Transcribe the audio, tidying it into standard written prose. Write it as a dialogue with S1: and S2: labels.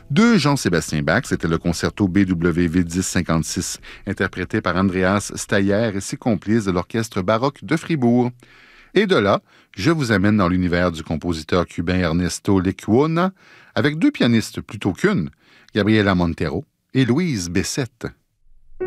S1: De Jean-Sébastien Bach, c'était le concerto BWV 1056, interprété par Andreas Steyer et ses complices de l'orchestre baroque de Fribourg. Et de là, je vous amène dans l'univers du compositeur cubain Ernesto Lecuona, avec deux pianistes plutôt qu'une, Gabriela Montero et Louise Bessette.